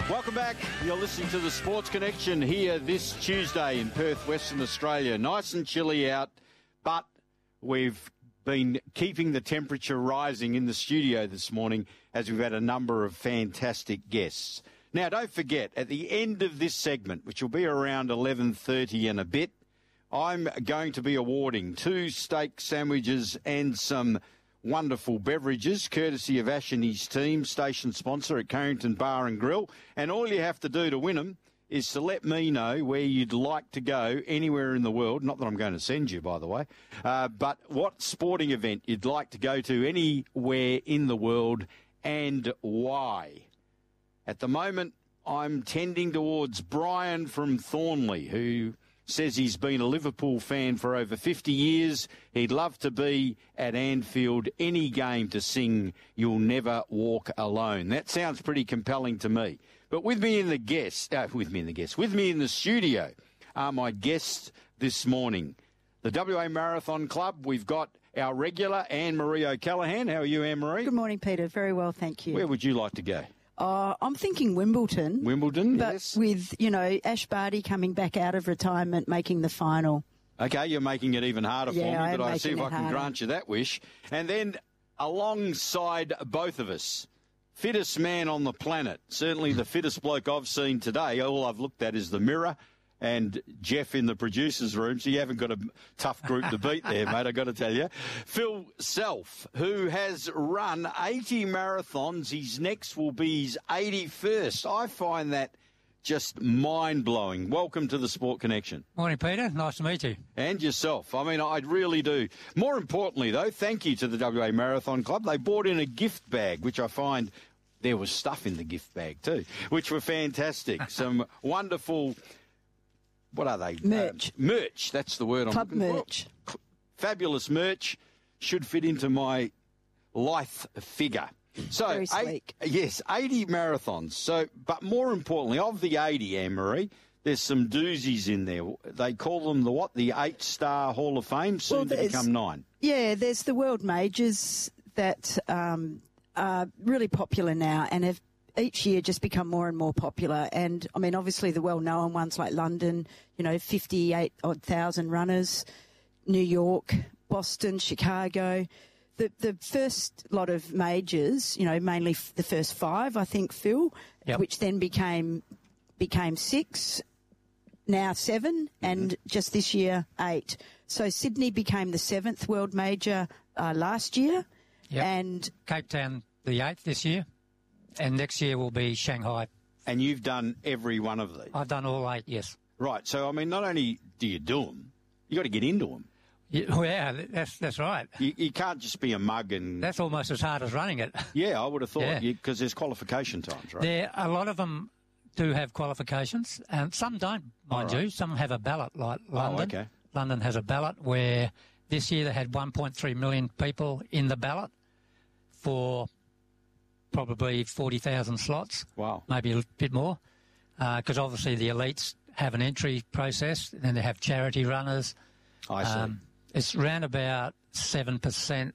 Welcome back. You're listening to the Sports Connection here this Tuesday in Perth, Western Australia. Nice and chilly out, but we've been keeping the temperature rising in the studio this morning as we've had a number of fantastic guests. Now, don't forget, at the end of this segment, which will be around 11:30 and a bit, I'm going to be awarding 2 steak sandwiches and some wonderful beverages, courtesy of Ash and his team, station sponsor at Carrington Bar and Grill. And all you have to do to win them is to let me know where you'd like to go anywhere in the world. Not that I'm going to send you, by the way, but what sporting event you'd like to go to anywhere in the world and why. At the moment, I'm tending towards Brian from Thornley, who says he's been a Liverpool fan for over 50 years. He'd love to be at Anfield any game to sing "You'll Never Walk Alone." That sounds pretty compelling to me. But with me in the studio are my guests this morning. The WA Marathon Club, we've got our regular Anne-Marie O'Callaghan. How are you, Anne-Marie? Good morning, Peter. Very well, thank you. Where would you like to go? I'm thinking Wimbledon. Wimbledon, but yes. With, Ash Barty coming back out of retirement, making the final. Okay, you're making it even harder for me, but I'll see if I can grant you that wish. And then alongside both of us, fittest man on the planet, certainly the fittest bloke I've seen today. All I've looked at is the mirror and Jeff in the producer's room, so you haven't got a tough group to beat there, mate, I've got to tell you. Phil Self, who has run 80 marathons. His next will be his 81st. I find that just mind-blowing. Welcome to the Sport Connection. Morning, Peter. Nice to meet you. And yourself. I mean, I really do. More importantly, though, thank you to the WA Marathon Club. They brought in a gift bag, which I find there was stuff in the gift bag too, which were fantastic. Some wonderful... What are they? Merch. Merch, that's the word I'm Club looking merch. for. Fabulous merch. Should fit into my lithe figure. So, Very sleek. 80 marathons. So, but more importantly, of the 80, Anne-Marie, there's some doozies in there. They call them the 8-star Hall of Fame, soon to become 9. Yeah, there's the World Majors that are really popular now and have each year just become more and more popular. And, I mean, obviously the well-known ones like London, 58,000 runners, New York, Boston, Chicago. The first lot of majors, mainly the first 5, I think, Phil, yep. which then became 6, now 7, and just this year 8. So Sydney became the 7th world major last year. Yep. And Cape Town the 8th this year. And next year will be Shanghai. And you've done every one of these? I've done all 8, yes. Right. So, I mean, not only do you do them, you got to get into them. Yeah, that's right. You can't just be a mug and... That's almost as hard as running it. Yeah, I would have thought, because there's qualification times, right? A lot of them do have qualifications, and some don't, mind you. Some have a ballot, like London. Oh, okay. London has a ballot where this year they had 1.3 million people in the ballot for probably 40,000 slots. Wow. Maybe a bit more, because obviously the elites have an entry process, and then they have charity runners. I see. It's around about 7%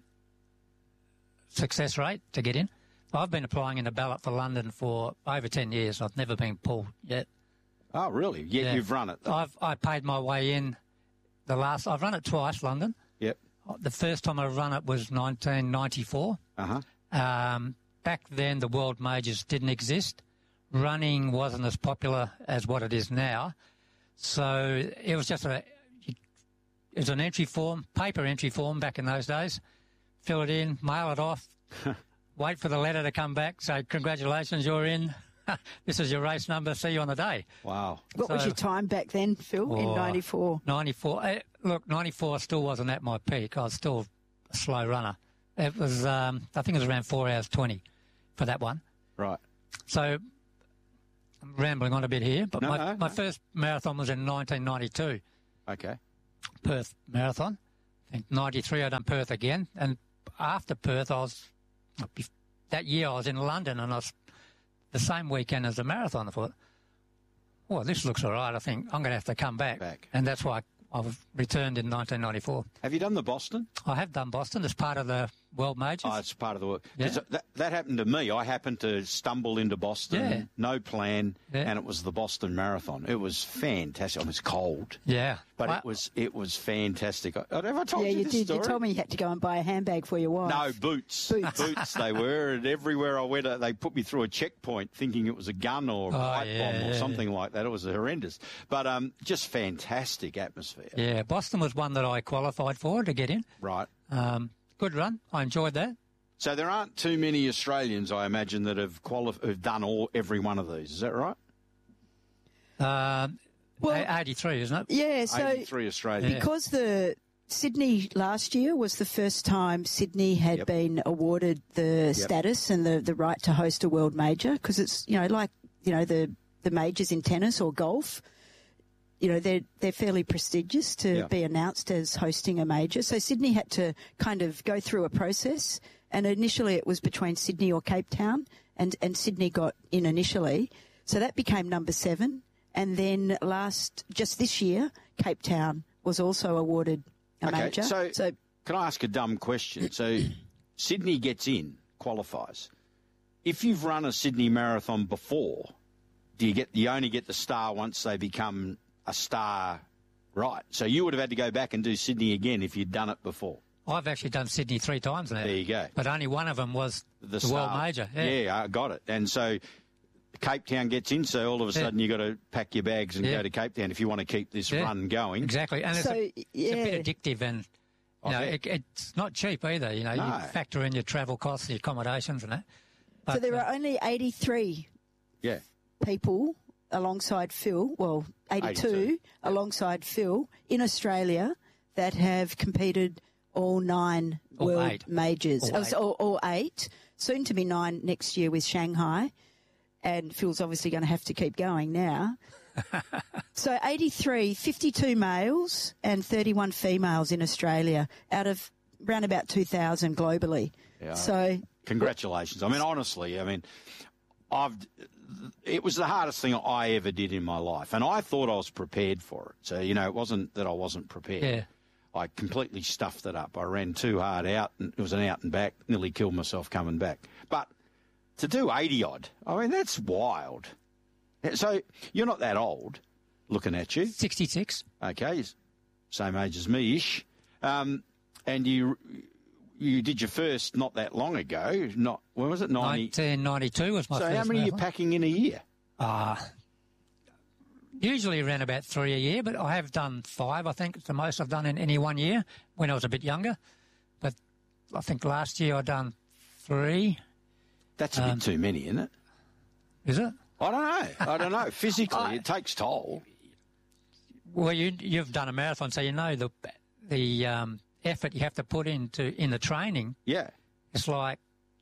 success rate to get in. I've been applying in the ballot for London for over 10 years. I've never been pulled yet. Oh, really? Yet you've run it. I paid my way in. I've run it twice, London. Yep. The first time I run it was 1994. Uh-huh. Back then, the World Majors didn't exist. Running wasn't as popular as what it is now. So it was just it was an entry form, paper entry form back in those days. Fill it in, mail it off, wait for the letter to come back, say, congratulations, you're in. This is your race number, see you on the day. Wow. What was your time back then, Phil, in 94? 94. Look, 94 still wasn't at my peak. I was still a slow runner. It was, I think it was around 4 hours 20 for that one. Right. So I'm rambling on a bit here, but my first marathon was in 1992. Okay. Perth Marathon. I think 93 I done Perth again. And after Perth, that year I was in London, and I was the same weekend as the marathon. I thought, well, this looks all right. I think I'm going to have to come back. And that's why I've returned in 1994. Have you done the Boston? I have done Boston as part of the World Majors. Oh, it's part of the work. Yeah. That happened to me. I happened to stumble into Boston, Yeah. no plan, Yeah. and it was the Boston Marathon. It was fantastic. It was cold, Yeah. but it was fantastic. Have I told Yeah, you you this did. story? You told me you had to go and buy a handbag for your wife. No, boots. Boots they were. And everywhere I went, they put me through a checkpoint thinking it was a gun or a pipe bomb or something like that. It was horrendous. But just fantastic atmosphere. Yeah, Boston was one that I qualified for to get in. Right. Good run. I enjoyed that. So there aren't too many Australians, I imagine, that have done every one of these. Is that right? Well, 83, isn't it? Yeah, so 83 Australians. because the Sydney last year was the first time Sydney had been awarded the status and the right to host a world major, because it's, like, the majors in tennis or golf. They're fairly prestigious to be announced as hosting a major. So Sydney had to kind of go through a process, and initially it was between Sydney or Cape Town, and Sydney got in initially. So that became number 7. And then just this year, Cape Town was also awarded a major. So can I ask a dumb question? So Sydney gets in, qualifies. If you've run a Sydney Marathon before, you only get the star once they become a star, right? So you would have had to go back and do Sydney again if you'd done it before. I've actually done Sydney 3 times now. There you go. But only one of them was the World Major. Yeah, I got it. And so Cape Town gets in, so all of a sudden you've got to pack your bags and go to Cape Town if you want to keep this run going. Exactly. And it's a bit addictive, and it's not cheap either. You factor in your travel costs, the accommodations and that. But, so there are only 83 people alongside Phil, 82 alongside Phil in Australia that have competed all 9 world majors. All 8. Soon to be 9 next year with Shanghai. And Phil's obviously going to have to keep going now. So 83, 52 males and 31 females in Australia out of around about 2,000 globally. Yeah. So congratulations. I mean, honestly, it was the hardest thing I ever did in my life, and I thought I was prepared for it. So, it wasn't that I wasn't prepared. Yeah. I completely stuffed it up. I ran too hard out, and it was an out and back, nearly killed myself coming back. But to do 80-odd, I mean, that's wild. So you're not that old, looking at you. 66. Okay, same age as me-ish. And you did your first not that long ago. When was it? 1992 was my first. So how many are you packing in a year? Usually around about 3 a year, but I have done 5, I think. It's the most I've done in any one year when I was a bit younger. But I think last year I done 3. That's a bit too many, isn't it? Is it? I don't know. Physically, it takes toll. Well, you've done a marathon, so you know the effort you have to put in the training. Yeah. It's like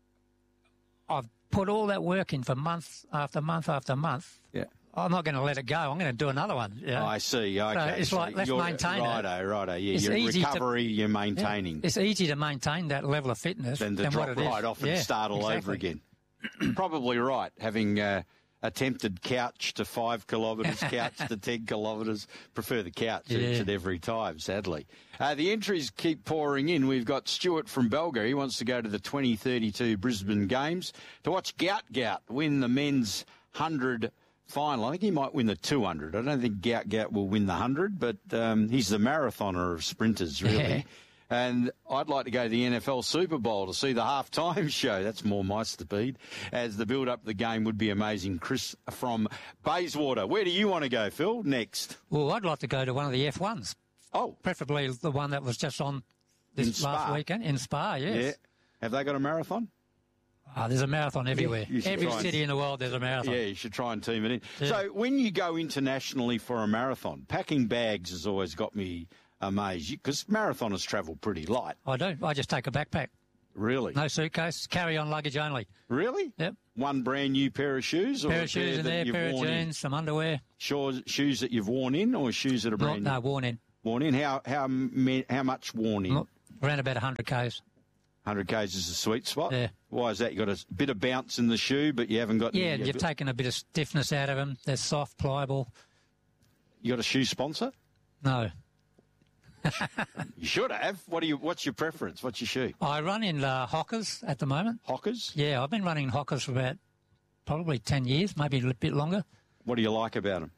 I've put all that work in for month after month after month. Yeah. I'm not going to let it go. I'm going to do another one. Oh, I see. Okay. So it's like, let's maintain it. Righto. Yeah, it's your easy recovery, you're maintaining. It's easy to maintain that level of fitness than to drop right off and start all over again. Probably right. Having attempted couch to 5 kilometres, couch to 10 kilometres. Prefer the couch each and every time, sadly. The entries keep pouring in. We've got Stuart from Belga. He wants to go to the 2032 Brisbane Games to watch Gout win the men's 100 final. I think he might win the 200. I don't think Gout will win the 100, but he's the marathoner of sprinters, really. Yeah. And I'd like to go to the NFL Super Bowl to see the halftime show. That's more my speed. As the build-up of the game would be amazing. Chris from Bayswater. Where do you want to go, Phil, next? Well, I'd like to go to one of the F1s. Oh. Preferably the one that was just on this last weekend in Spa, yes. Yeah. Have they got a marathon? There's a marathon everywhere. Every city in the world, there's a marathon. Yeah, you should try and team it in. Yeah. So when you go internationally for a marathon, packing bags has always got me amazed, because marathoners travel pretty light. I do. I just take a backpack. Really? No suitcase. Carry-on luggage only. Really? Yep. One brand new pair of shoes? Or pair of shoes in there, pair of jeans, some underwear. Shoes that you've worn in, or shoes that are brand new? No, worn in. Worn in? How much worn in? Around about 100 Ks. 100 Ks is a sweet spot? Yeah. Why is that? You got a bit of bounce in the shoe, but you haven't got... Yeah, you've taken a bit of stiffness out of them. They're soft, pliable. You got a shoe sponsor? No. You should have. What's your preference? What's your shoe? I run in Hockers at the moment. Hockers? Yeah, I've been running in Hockers for about probably 10 years, maybe a bit longer. What do you like about them?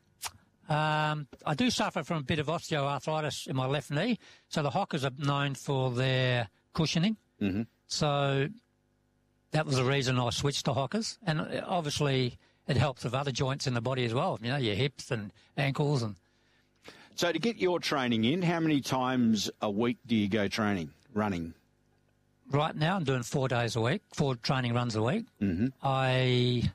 I do suffer from a bit of osteoarthritis in my left knee, so the Hockers are known for their cushioning. Mm-hmm. So that was the reason I switched to Hockers, and obviously it helps with other joints in the body as well, your hips and ankles. And So to get your training in, how many times a week do you go running? Right now I'm doing 4 days a week, 4 training runs a week. Mm-hmm.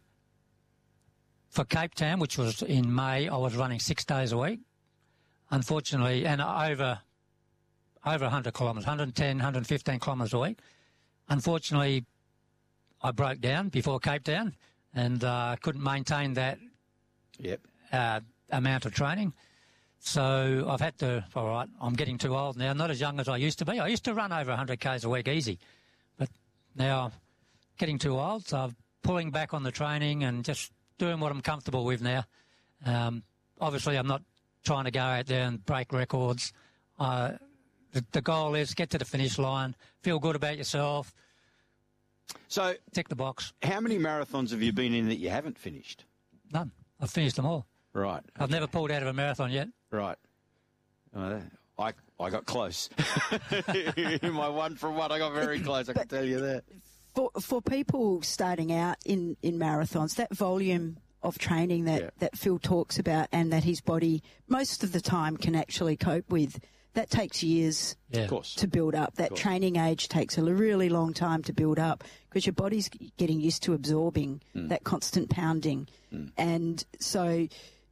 For Cape Town, which was in May, I was running 6 days a week. Unfortunately, and over 100 kilometres, 110, 115 kilometres a week. Unfortunately, I broke down before Cape Town and couldn't maintain that amount of training. So I've had to, all right, I'm getting too old now, not as young as I used to be. I used to run over 100 Ks a week easy, but now I'm getting too old, so I'm pulling back on the training and just doing what I'm comfortable with now. Obviously, I'm not trying to go out there and break records. The goal is get to the finish line, feel good about yourself. So, tick the box. How many marathons have you been in that you haven't finished? None. I've finished them all. Right. I've never pulled out of a marathon yet. Right. I got close. In my 1 from 1, I got very close, I can tell you that. For people starting out in marathons, that volume of training that Phil talks about and that his body most of the time can actually cope with, that takes years to build up. That training age takes a really long time to build up because your body's getting used to absorbing that constant pounding. And so,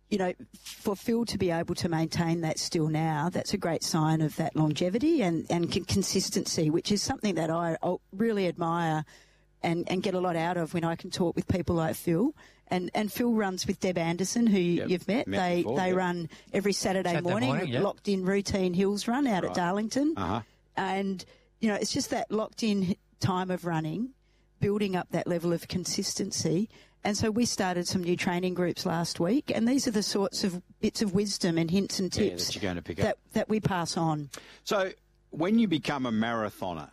for Phil to be able to maintain that still now, that's a great sign of that longevity and consistency, which is something that I really admire and get a lot out of when I can talk with people like Phil. And Phil runs with Deb Anderson, who you've met. They run every Saturday morning locked in routine hills run out at Darlington. And, it's just that locked in time of running, building up that level of consistency. And so we started some new training groups last week, and these are the sorts of bits of wisdom and hints and tips that you're going to pick up. That we pass on. So when you become a marathoner,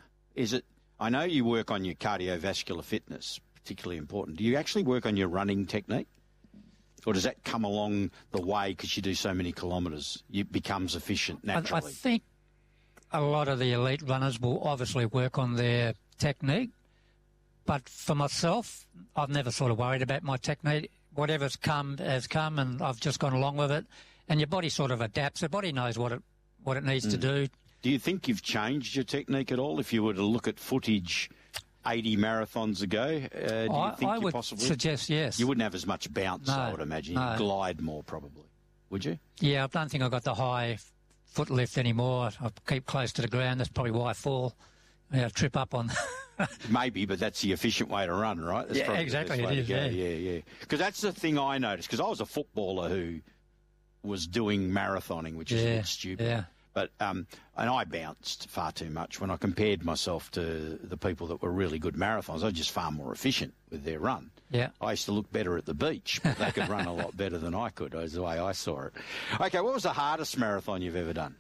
I know you work on your cardiovascular fitness, particularly important. Do you actually work on your running technique? Or does that come along the way because you do so many kilometres? It becomes efficient naturally? I think a lot of the elite runners will obviously work on their technique. But for myself, I've never sort of worried about my technique. Whatever's come has come, and I've just gone along with it. And your body sort of adapts. The body knows what it needs to do. Do you think you've changed your technique at all? If you were to look at footage 80 marathons ago, do you think I you would possibly suggest yes. You wouldn't have as much bounce, I would imagine. You'd glide more, probably. Would you? Yeah, I don't think I've got the high foot lift anymore. I keep close to the ground. That's probably why I fall. I trip up on. Maybe, but that's the efficient way to run, right? That's exactly. It is. Yeah. Because that's the thing I noticed. Because I was a footballer who was doing marathoning, which is a bit stupid. Yeah. But and I bounced far too much when I compared myself to the people that were really good marathons. I was just far more efficient with their run. Yeah. I used to look better at the beach, but they could run a lot better than I could. That's the way I saw it. Okay, what was the hardest marathon you've ever done?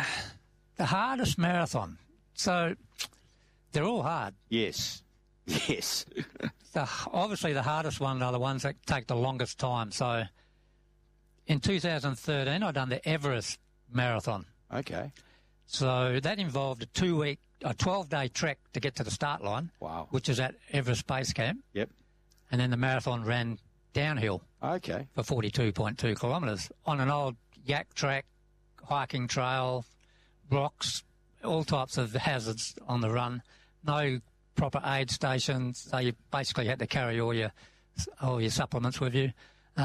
The hardest marathon. So they're all hard. Yes. Obviously, the hardest ones are the ones that take the longest time. So in 2013, I done the Everest Marathon. Okay. So that involved a 12-day trek to get to the start line. Wow. Which is at Everest Base Camp. Yep. And then the marathon ran downhill. Okay. For 42.2 kilometres on an old yak track, hiking trail, rocks, all types of hazards on the run. No proper aid stations, so you basically had to carry all your supplements with you.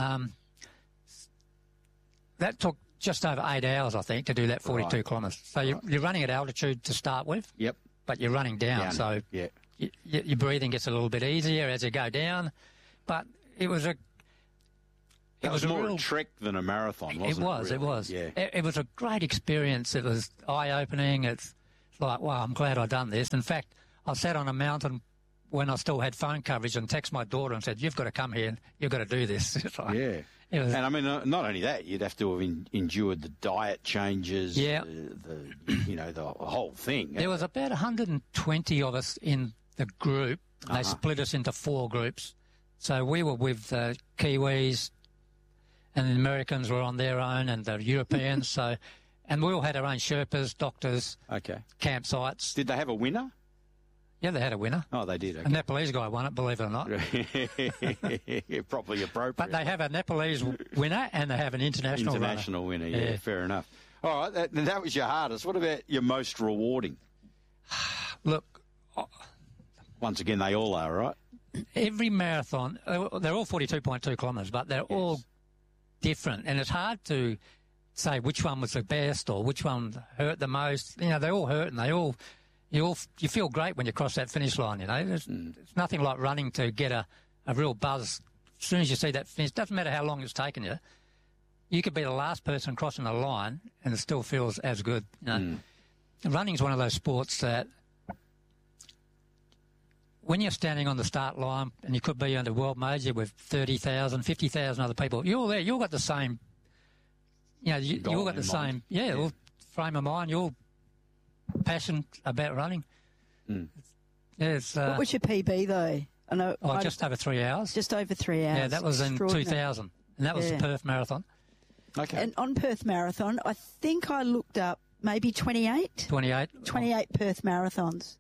That took just over 8 hours, I think, to do that 42 kilometres. So you're running at altitude to start with. Yep. But you're running down, so your breathing gets a little bit easier as you go down. But it was a more a trek than a marathon, wasn't it? It was. Yeah. It was a great experience. It was eye-opening. It's like, wow, I'm glad I've done this. In fact, I sat on a mountain when I still had phone coverage and text my daughter and said, "You've got to come here. You've got to do this." It's like, Yeah. it was- And I mean, not only that, you'd have to have endured the diet changes, Yeah. the whole thing. There was about 120 of us in the group. They split us into 4 groups. So we were with the Kiwis, and the Americans were on their own, and the Europeans. And we all had our own Sherpas, doctors, Okay. campsites. Did they have a winner? Yeah, they had a winner. Oh, they did. A Okay. Nepalese guy won it, believe it or not. Probably appropriate. But they have a Nepalese winner and they have an international winner. Yeah. Yeah, fair enough. All right, that was your hardest. What about your most rewarding? Look, Once again, they all are, right? every marathon, they're all 42.2 kilometres, but they're all different. And it's hard to say which one was the best or which one hurt the most. You know, they all hurt and you feel great when you cross that finish line, you know. It's nothing like running to get a real buzz. As soon as you see that finish, doesn't matter how long it's taken you. You could be the last person crossing the line and it still feels as good. You know? Running's one of those sports that when you're standing on the start line and you could be on the World Major with 30,000, 50,000 other people, you're all there. You've got the same, you know, you've got the same, frame of mind, your passion about running. Yeah, it's, What was your PB though? I know. just over 3 hours. Just over 3 hours. Yeah, that was in Extraordinary. 2000. And that was the Perth Marathon. Okay. And on Perth Marathon, I think I looked up maybe 28 28. Perth marathons.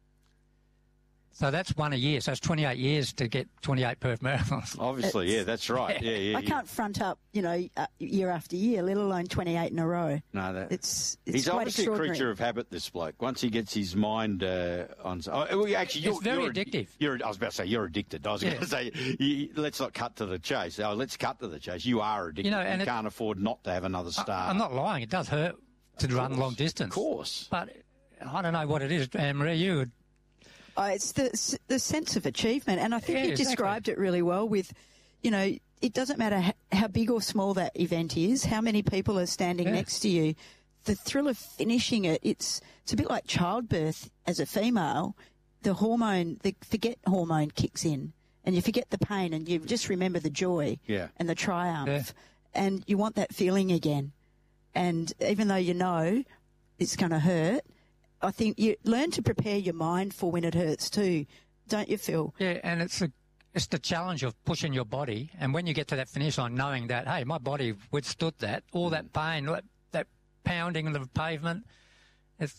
So that's one a year. So it's 28 years to get 28 Perth Marathons. Obviously, that's right. Yeah. I can't front up, year after year, let alone 28 in a row. No, It's he's quite obviously a extraordinary. creature of habit, this bloke. Once he gets his mind on... actually, It's very addictive. I was about to say, you're addicted. I was going to say, let's not cut to the chase. Let's cut to the chase. You are addicted. And you can't afford not to have another star. I'm not lying. It does hurt to run long distance. Of course. But I don't know what it is. Anne-Marie, you would... It's the sense of achievement. And I think you described it really well with, it doesn't matter how big or small that event is, how many people are standing next to you. The thrill of finishing it, it's a bit like childbirth as a female. The forget hormone kicks in and you forget the pain and you just remember the joy and the triumph. And you want that feeling again. And even though it's going to hurt, I think you learn to prepare your mind for when it hurts too, don't you, Phil? Yeah, and it's the challenge of pushing your body. And when you get to that finish line, knowing that, hey, my body withstood that, all that pain, that pounding on the pavement, there's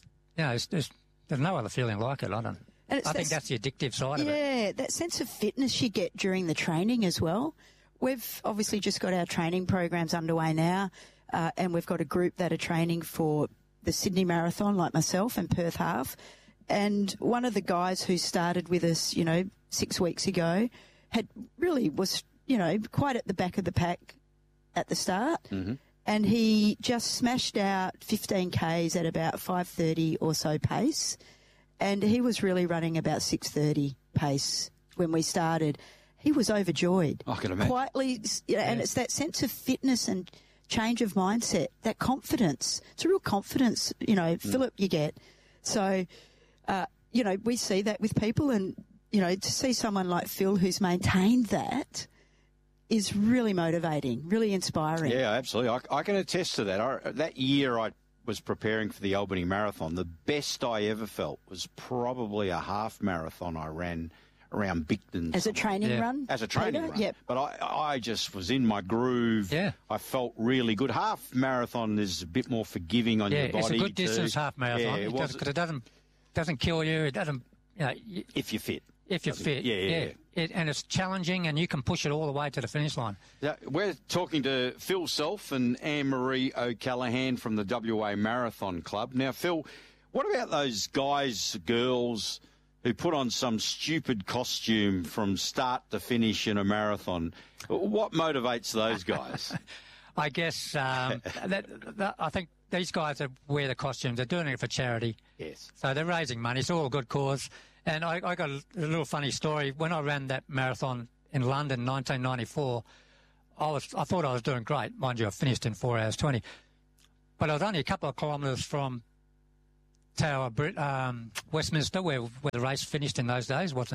no other feeling like it. I think that's the addictive side of it. Yeah, that sense of fitness you get during the training as well. We've obviously just got our training programs underway now, and we've got a group that are training for the Sydney Marathon, like myself, and Perth Half. And one of the guys who started with us, 6 weeks ago, was quite at the back of the pack at the start. Mm-hmm. And he just smashed out 15 Ks at about 5:30 or so pace. And he was really running about 6:30 pace when we started. He was overjoyed. I can imagine. Quietly, and it's that sense of fitness and change of mindset, that confidence. It's a real confidence, Philip, you get. So, we see that with people and, to see someone like Phil who's maintained that is really motivating, really inspiring. Yeah, absolutely. I can attest to that. That year I was preparing for the Albany Marathon, the best I ever felt was probably a half marathon I ran around Bicton. As a training run? As a training run. Yep. But I just was in my groove. Yeah. I felt really good. Half marathon is a bit more forgiving on your body. It's a good distance half marathon. Yeah, because it doesn't kill you. It doesn't, if you're fit. If you're fit. Yeah. And it's challenging and you can push it all the way to the finish line. We're talking to Phil Self and Anne-Marie O'Callaghan from the WA Marathon Club. Now, Phil, what about those guys, girls who put on some stupid costume from start to finish in a marathon? What motivates those guys? I guess I think these guys that wear the costumes, they're doing it for charity. Yes. So they're raising money. It's all a good cause. And I got a little funny story. When I ran that marathon in London in 1994, I thought I was doing great. Mind you, I finished in 4 hours 20. But I was only a couple of kilometres from Tower Westminster, where the race finished in those days. Wasn't in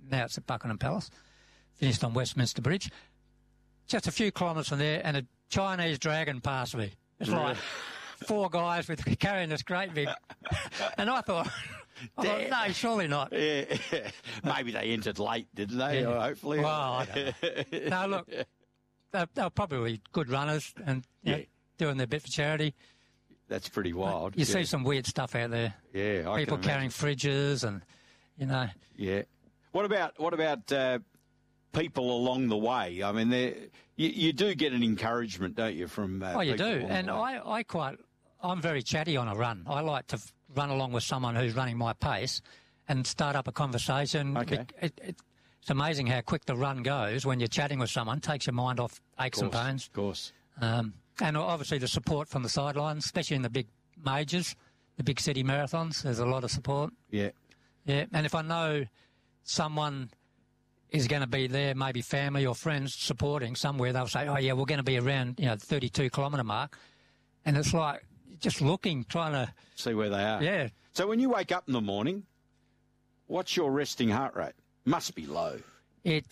now it's at Buckingham Palace. Finished on Westminster Bridge. Just a few kilometres from there, and a Chinese dragon passed me. It's like 4 guys carrying this great big... And I thought, no, surely not. Yeah. Maybe they entered late, didn't they? Or hopefully. Well, I don't know. No, look, they're probably good runners and doing their bit for charity. That's pretty wild. You see some weird stuff out there. Yeah, I people can carrying fridges and, you know. Yeah. What about people along the way? I mean, you do get an encouragement, don't you, from Oh, you people do. along And the way? I'm very chatty on a run. I like to run along with someone who's running my pace and start up a conversation. Okay. It's amazing how quick the run goes when you're chatting with someone. Takes your mind off aches and pains. Of course. And obviously the support from the sidelines, especially in the big majors, the big city marathons. There's a lot of support. Yeah. Yeah. And if I know someone is going to be there, maybe family or friends supporting somewhere, they'll say, oh, yeah, we're going to be around, 32-kilometre mark. And it's like just looking, trying to... See where they are. Yeah. So when you wake up in the morning, what's your resting heart rate? Must be low. It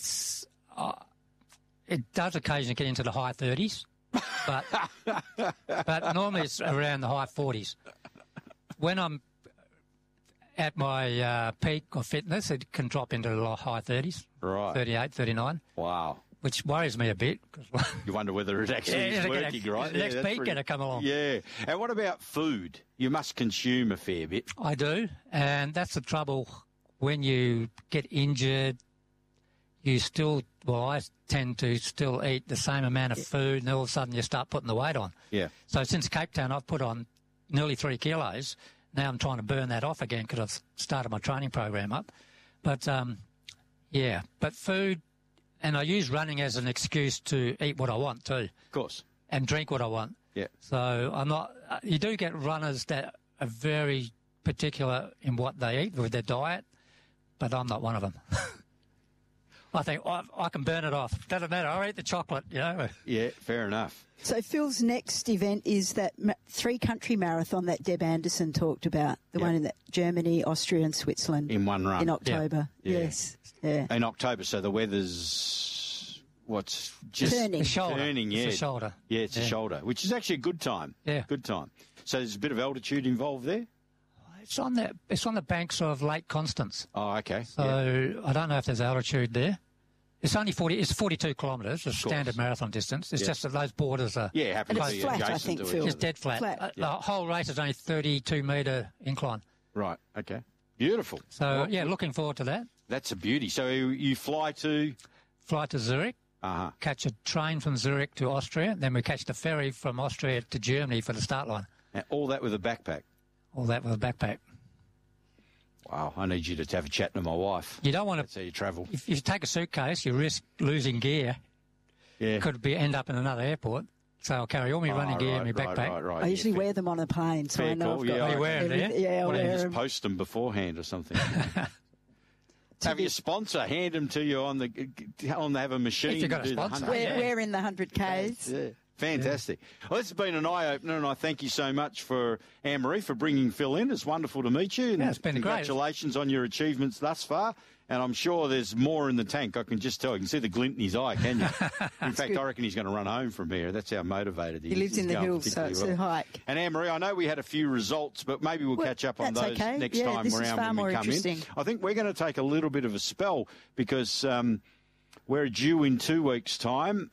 does occasionally get into the high 30s, but normally it's around the high 40s. When I'm at my peak of fitness, it can drop into the high 30s, Right. 38, 39, Wow. which worries me a bit. You wonder whether it actually is working, right? The next that's peak going to come along. Yeah. And what about food? You must consume a fair bit. I do, and that's the trouble. When you get injured, I tend to still eat the same amount of food, and all of a sudden you start putting the weight on. Yeah. So since Cape Town, I've put on nearly 3 kilos. Now I'm trying to burn that off again because I've started my training program up. But, but food, and I use running as an excuse to eat what I want too. Of course. And drink what I want. Yeah. So I'm not, you do get runners that are very particular in what they eat with their diet, but I'm not one of them. I think I can burn it off. Doesn't matter. I'll eat the chocolate, Yeah, fair enough. So Phil's next event is that 3-country marathon that Deb Anderson talked about, the one in Germany, Austria and Switzerland. In one run. In October, Yeah. yes. Yeah. In October, so the weather's just Turning. The shoulder. turning, yeah. It's a shoulder. Yeah, it's a shoulder, which is actually a good time. Yeah. Good time. So there's a bit of altitude involved there? It's on the banks of Lake Constance. Oh, okay. So I don't know if there's altitude there. It's only 42 kilometres, a standard marathon distance. It's just that those borders are happen And to it's be flat, I adjacent think, to Phil. each just other. dead flat. The whole race is only 32-metre incline. Right, okay. Beautiful. So, looking forward to that. That's a beauty. So you fly to... Fly to Zurich, catch a train from Zurich to Austria, then we catch the ferry from Austria to Germany for the start line. And all that with a backpack. All that with a backpack. Wow, I need you to have a chat to my wife. You don't want That's how you travel. If you take a suitcase, you risk losing gear. Yeah. Could end up in another airport. So I'll carry all my running gear in my backpack. I usually wear them on a plane, so Fair I know call, I've got yeah. You wear them, Yeah, I Why don't you wear just them. post them beforehand or something? Have your sponsor hand them to you have a machine. If you've got to a do the sponsor. 100. We're in the 100Ks. Yeah. Fantastic. Well, this has been an eye-opener, and I thank you so much for Anne-Marie for bringing Phil in. It's wonderful to meet you. And it's been great. Congratulations on your achievements thus far. And I'm sure there's more in the tank. I can just tell. You can see the glint in his eye, can you? In fact, I reckon he's going to run home from here. That's how motivated he is. He lives He's in the going hills, so it's a hike. And Anne-Marie, I know we had a few results, but maybe we'll catch up on those okay. next Yeah, time this is around far when more we come interesting. in. I think we're going to take a little bit of a spell because we're due in 2 weeks' time.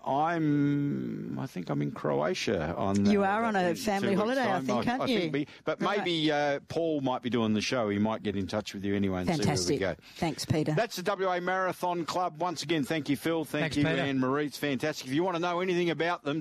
I think I'm in Croatia on. You are on a in family 2 weeks' holiday, I time. think, aren't you? But maybe Paul might be doing the show. He might get in touch with you anyway and Fantastic. see where we go. Thanks, Peter. That's the WA Marathon Club. Once again, thank you, Phil. Thanks, Peter. Anne-Marie. It's fantastic. If you want to know anything about them,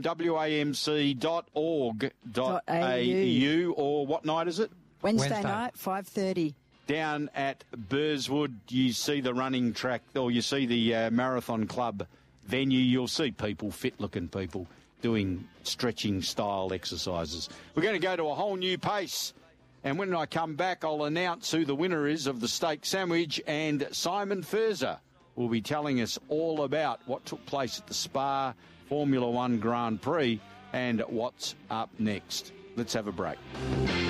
wamc.org.au, or what night is it? Wednesday night, 5:30. Down at Burswood, you see the running track, or you see the Marathon Club venue. You'll see people, fit-looking people, doing stretching-style exercises. We're going to go to a whole new pace. And when I come back, I'll announce who the winner is of the steak sandwich, and Simon Furzer will be telling us all about what took place at the Spa Formula One Grand Prix and what's up next. Let's have a break.